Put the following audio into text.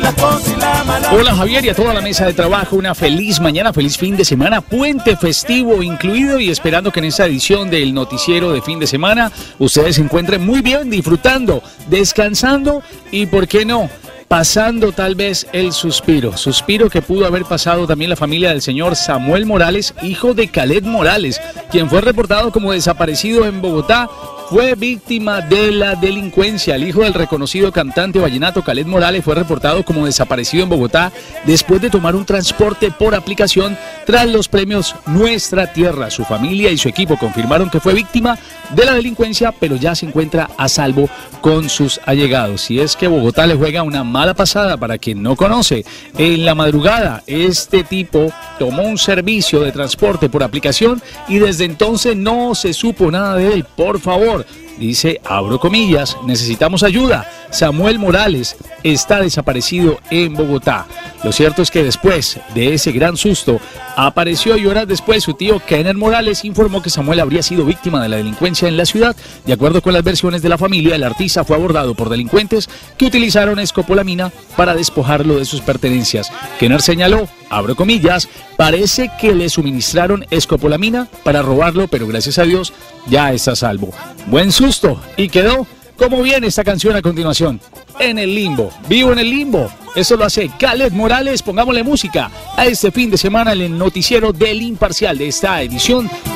Hola Javier y a toda la mesa de trabajo, una feliz mañana, feliz fin de semana, puente festivo incluido y esperando que en esta edición del noticiero de fin de semana ustedes se encuentren muy bien, disfrutando, descansando y, ¿por qué no?, pasando tal vez el suspiro que pudo haber pasado también la familia del señor Samuel Morales, hijo de Khaled Morales, quien fue reportado como desaparecido en Bogotá. Fue víctima de la delincuencia. El hijo del reconocido cantante vallenato Khaled Morales fue reportado como desaparecido en Bogotá después de tomar un transporte por aplicación tras los premios Nuestra Tierra. Su familia y su equipo confirmaron que fue víctima de la delincuencia, pero ya se encuentra a salvo con sus allegados. Y es que Bogotá le juega una mala pasada para quien no conoce. En la madrugada, este tipo tomó un servicio de transporte por aplicación y desde entonces no se supo nada de él. Por favor, dice, abro comillas, necesitamos ayuda. Samuel Morales está desaparecido en Bogotá. Lo cierto es que después de ese gran susto, apareció y horas después su tío Kenneth Morales informó que Samuel habría sido víctima de la delincuencia en la ciudad. De acuerdo con las versiones de la familia, el artista fue abordado por delincuentes que utilizaron escopolamina para despojarlo de sus pertenencias. Kenneth señaló, abro comillas, parece que le suministraron escopolamina para robarlo, pero gracias a Dios ya está a salvo. Buen susto, y quedó como viene esta canción a continuación. En el limbo, vivo en el limbo. Eso lo hace Khaled Morales. Pongámosle música a este fin de semana en el noticiero del Imparcial de esta edición